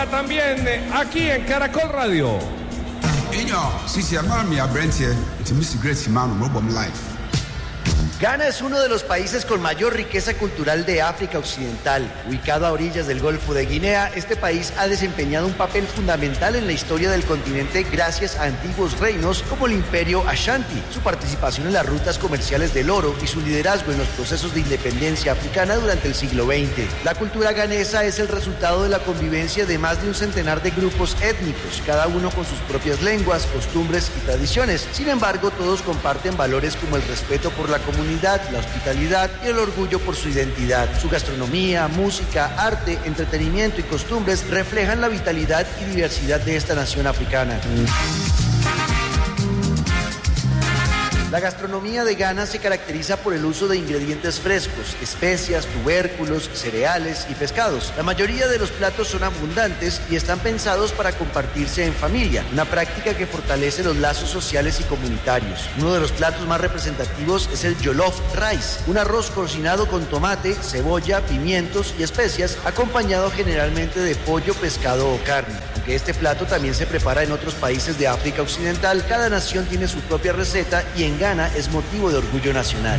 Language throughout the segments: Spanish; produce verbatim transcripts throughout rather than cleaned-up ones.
juega también eh, aquí en Caracol Radio. Ghana es uno de los países con mayor riqueza cultural de África Occidental. Ubicado a orillas del Golfo de Guinea, este país ha desempeñado un papel fundamental en la historia del continente gracias a antiguos reinos como el Imperio Ashanti, su participación en las rutas comerciales del oro y su liderazgo en los procesos de independencia africana durante el siglo veinte. La cultura ghanesa es el resultado de la convivencia de más de un centenar de grupos étnicos, cada uno con sus propias lenguas, costumbres y tradiciones. Sin embargo, todos comparten valores como el respeto por la comunidad, la hospitalidad y el orgullo por su identidad. Su gastronomía, música, arte, entretenimiento y costumbres reflejan la vitalidad y diversidad de esta nación africana. La gastronomía de Ghana se caracteriza por el uso de ingredientes frescos, especias, tubérculos, cereales y pescados. La mayoría de los platos son abundantes y están pensados para compartirse en familia, una práctica que fortalece los lazos sociales y comunitarios. Uno de los platos más representativos es el jollof rice, un arroz cocinado con tomate, cebolla, pimientos y especias, acompañado generalmente de pollo, pescado o carne. Aunque este plato también se prepara en otros países de África Occidental, cada nación tiene su propia receta y en Ghana es motivo de orgullo nacional.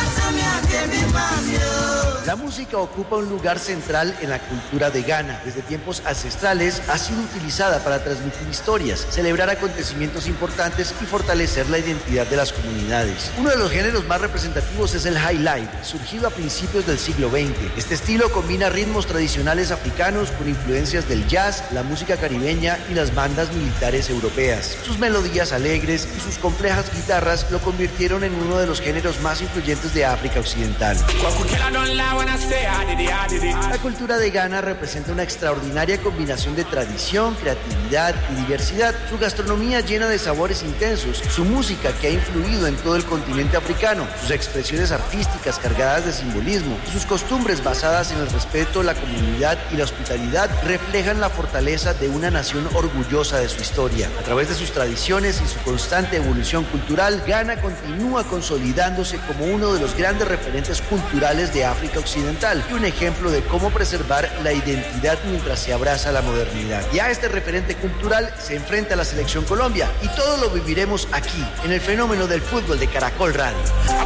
La música ocupa un lugar central en la cultura de Ghana. Desde tiempos ancestrales ha sido utilizada para transmitir historias, celebrar acontecimientos importantes y fortalecer la identidad de las comunidades. Uno de los géneros más representativos es el high life, surgido a principios del siglo veinte. Este estilo combina ritmos tradicionales africanos con influencias del jazz, la música caribeña y las bandas militares europeas. Sus melodías alegres y sus complejas guitarras lo convirtieron en uno de los géneros más influyentes de África Occidental. La cultura de Ghana representa una extraordinaria combinación de tradición, creatividad y diversidad. Su gastronomía llena de sabores intensos, su música que ha influido en todo el continente africano, sus expresiones artísticas cargadas de simbolismo y sus costumbres basadas en el respeto, la comunidad y la hospitalidad reflejan la fortaleza de una nación orgullosa de su historia. A través de sus tradiciones y su constante evolución cultural, Ghana continúa consolidándose como uno de los grandes referentes culturales de África Occidental y un ejemplo de cómo preservar la identidad mientras se abraza la modernidad. Y a este referente cultural se enfrenta la Selección Colombia y todo lo viviremos aquí, en el fenómeno del fútbol de Caracol Radio.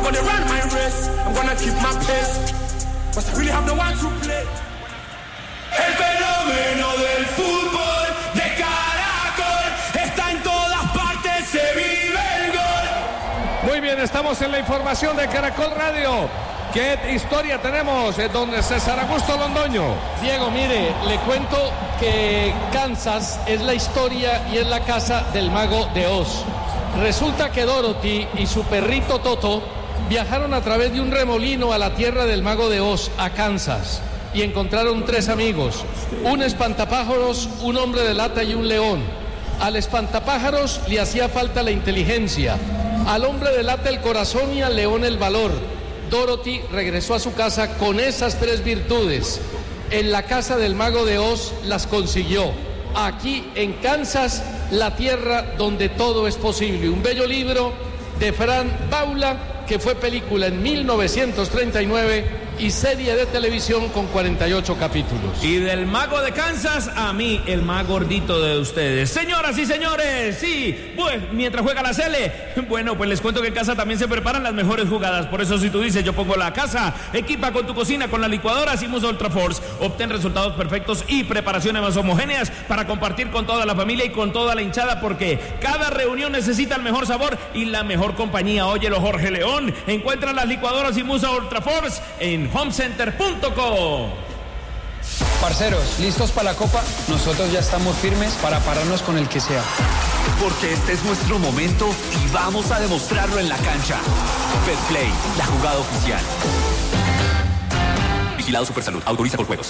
El fenómeno del fútbol de Caracol está en todas partes, se vive el gol. Muy bien, estamos en la información de Caracol Radio. ¿Qué historia tenemos, don César Augusto Londoño? Diego, mire, le cuento que Kansas es la historia y es la casa del mago de Oz. Resulta que Dorothy y su perrito Toto viajaron a través de un remolino a la tierra del mago de Oz, a Kansas, y encontraron tres amigos, un espantapájaros, un hombre de lata y un león. Al espantapájaros le hacía falta la inteligencia, al hombre de lata el corazón y al león el valor. Dorothy regresó a su casa con esas tres virtudes. En la casa del mago de Oz las consiguió. Aquí en Kansas, la tierra donde todo es posible. Un bello libro de Fran Baula, que fue película en mil novecientos treinta y nueve y serie de televisión con cuarenta y ocho capítulos. Y del mago de Kansas a mí, el más gordito de ustedes. Señoras y señores, sí, pues mientras juega la Sele, bueno, pues les cuento que en casa también se preparan las mejores jugadas. Por eso si tú dices yo pongo la casa, equipa con tu cocina con la licuadora Simos Ultra Force. Obtén resultados perfectos y preparaciones más homogéneas para compartir con toda la familia y con toda la hinchada, porque cada reunión necesita el mejor sabor y la mejor compañía. Óyelo, Jorge León. Encuentra las licuadoras Simos Ultra Force en homecenter punto com. Parceros, ¿listos para la Copa? Nosotros ya estamos firmes para pararnos con el que sea. Porque este es nuestro momento y vamos a demostrarlo en la cancha. Betplay, la jugada oficial. Vigilado Supersalud, autoriza por juegos.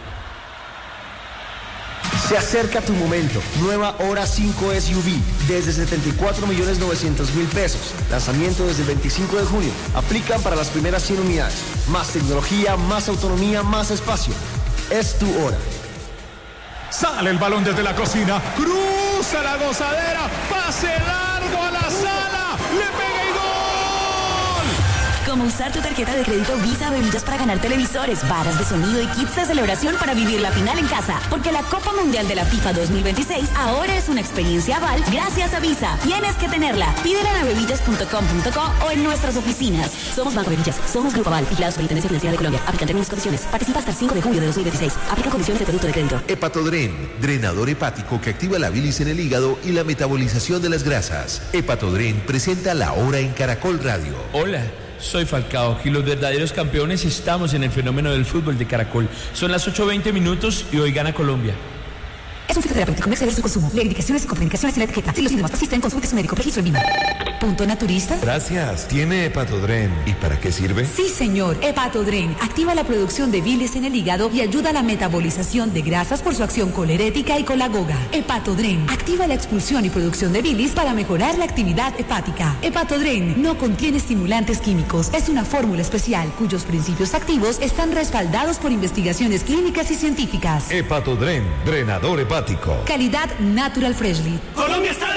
Se acerca tu momento. Nueva Hora cinco S U V desde setenta y cuatro millones novecientos mil pesos. Lanzamiento desde el veinticinco de junio. Aplican para las primeras cien unidades. Más tecnología, más autonomía, más espacio. Es tu hora. Sale el balón desde la cocina. Cruza la gozadera. Pase largo a la sala. Le pega y gol. como usar tu tarjeta de crédito Visa Bebidas para ganar televisores, varas de sonido y kits de celebración para vivir la final en casa. Porque la Copa Mundial de la FIFA dos mil veintiséis ahora es una experiencia Aval gracias a Visa. Tienes que tenerla. Pídela en abebillas punto com punto co o en nuestras oficinas. Somos Banco Bebillas, somos Grupo Aval, vigilados por la Intendencia Financiera de Colombia. Aplican términos y condiciones. Participa hasta el cinco de julio de dos mil veintiséis. Aplica condiciones de producto de crédito. Hepatodren, drenador hepático que activa la bilis en el hígado y la metabolización de las grasas. Hepatodren presenta La Hora en Caracol Radio. Hola, soy Falcao y los verdaderos campeones estamos en el fenómeno del fútbol de Caracol. Son las ocho veinte minutos y hoy gana Colombia. Es un fitoterapéutico, no exceder su consumo. Lee indicaciones y contraindicaciones en la etiqueta. Si los síntomas persisten, consulte a su médico. Registro en línea. ¿Punto naturista? Gracias. ¿Tiene Hepatodren? ¿Y para qué sirve? Sí, señor. Hepatodren activa la producción de bilis en el hígado y ayuda a la metabolización de grasas por su acción colerética y colagoga. Hepatodren activa la expulsión y producción de bilis para mejorar la actividad hepática. Hepatodren no contiene estimulantes químicos. Es una fórmula especial cuyos principios activos están respaldados por investigaciones clínicas y científicas. Hepatodren, drenador hepático. Calidad Natural Freshly. Colombia está